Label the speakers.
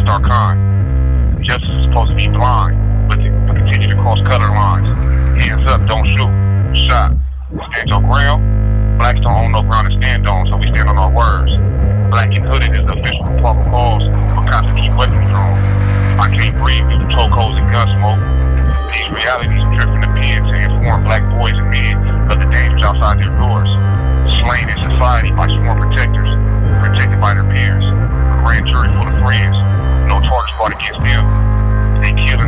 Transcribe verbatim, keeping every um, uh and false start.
Speaker 1: protect our kind. Justice is supposed to be blind, but, but continue to cross color lines. Hands up, don't shoot. Shot. Stand your ground. Blacks don't own no ground to stand on, so we stand on our words. Black and hooded is the official protocols for cops to keep weapons drawn. I can't breathe due to chokeholds and gun smoke. These realities drift from the pen to inform black boys and men of the dangers outside their doors. Slain in society by sworn protectors, protected by their peers. A grand jury full of friends, no charges brought against them. They kill